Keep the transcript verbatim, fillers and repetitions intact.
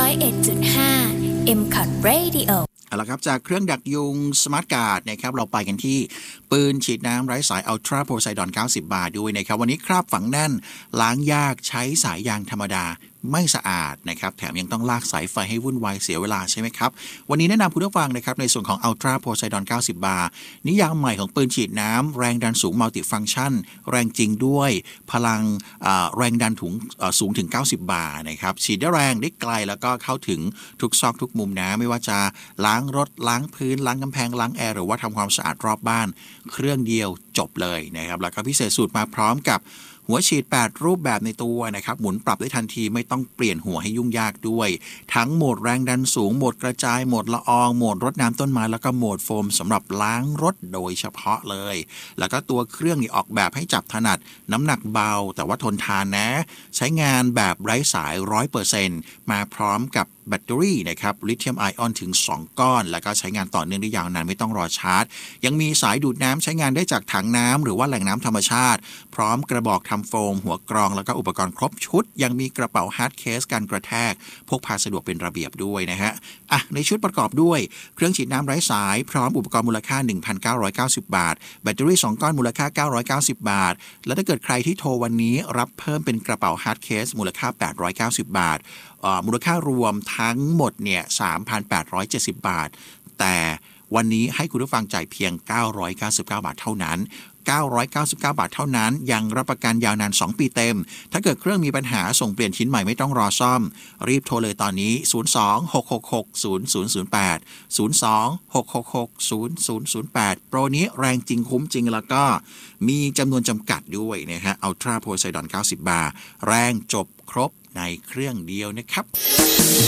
อยเอ็ดจุดห้า เอ็ม คอท Radio เอาละครับจากเครื่องดักยุงสมาร์ทการ์ดนะครับเราไปกันที่ปืนฉีดน้ำไร้สายอัลตร้าโพไซดอนเก้าสิบบาทด้วยนะครับวันนี้คราบฝังแน่นล้างยากใช้สายยางธรรมดาไม่สะอาดนะครับแถมยังต้องลากสายไฟให้วุ่นวายเสียเวลาใช่ไหมครับวันนี้แนะนำคุณผู้ฟังนะครับในส่วนของอัลตร้าโพไซดอนเก้าสิบบาทนิยามใหม่ของปืนฉีดน้ำแรงดันสูงมัลติฟังก์ชันแรงจริงด้วยพลังแรงดันถุงสูงถึงเก้าสิบบาทนะครับฉีดได้แรงได้ไกลแล้วก็เข้าถึงทุกซอกทุกมุมนะไม่ว่าจะล้างรถล้างพื้นล้างกำแพงล้างแอร์หรือว่าทำความสะอาดรอบบ้านเครื่องเดียวจบเลยนะครับแล้วก็พิเศษสุดมาพร้อมกับหัวฉีดแปดรูปแบบในตัวนะครับหมุนปรับได้ทันทีไม่ต้องเปลี่ยนหัวให้ยุ่งยากด้วยทั้งโหมดแรงดันสูงโหมดกระจายโหมดละอองโหมดรดน้ำต้นไม้แล้วก็โหมดโฟมสำหรับล้างรถโดยเฉพาะเลยแล้วก็ตัวเครื่องนี่ออกแบบให้จับถนัดน้ำหนักเบาแต่ว่าทนทานนะใช้งานแบบไร้สาย ร้อยเปอร์เซ็นต์ มาพร้อมกับแบตเตอรี่นะครับลิเธียมไอออนถึงสองก้อนแล้วก็ใช้งานต่อเนื่องได้ยาวนานไม่ต้องรอชาร์จยังมีสายดูดน้ำใช้งานได้จากถังน้ำหรือว่าแหล่งน้ำธรรมชาติพร้อมกระบอกทำโฟมหัวกรองแล้วก็อุปกรณ์ครบชุดยังมีกระเป๋าฮาร์ดเคสกันกระแทกพกพาสะดวกเป็นระเบียบด้วยนะฮะอ่ะในชุดประกอบด้วยเครื่องฉีดน้ำไร้สายพร้อมอุปกรณ์มูลค่า หนึ่งพันเก้าร้อยเก้าสิบ บาทแบตเตอรี่สองก้อนมูลค่าเก้าร้อยเก้าสิบบาทและถ้าเกิดใครที่โทรวันนี้รับเพิ่มเป็นกระเป๋าฮาร์ดเคสมูลค่าแปดร้อยเก้าสิบบาทมูลค่ารวมทั้งหมดเนี่ย สามพันแปดร้อยเจ็ดสิบ บาทแต่วันนี้ให้คุณผู้ฟังจ่ายเพียงเก้าร้อยเก้าสิบเก้าบาทเท่านั้นเก้าร้อยเก้าสิบเก้าบาทเท่านั้นยังรับประกันยาวนานสองปีเต็มถ้าเกิดเครื่องมีปัญหาส่งเปลี่ยนชิ้นใหม่ไม่ต้องรอซ่อมรีบโทรเลยตอนนี้ศูนย์ สอง หก หก หก ศูนย์ ศูนย์ ศูนย์ แปด ศูนย์ สอง หก หก หก ศูนย์ ศูนย์ ศูนย์ แปดโปรนี้แรงจริงคุ้มจริงแล้วก็มีจำนวนจำกัดด้วยนะฮะ Ultra Poseidon เก้าสิบบาทแรงจบครบในเครื่องเดียวนะครับ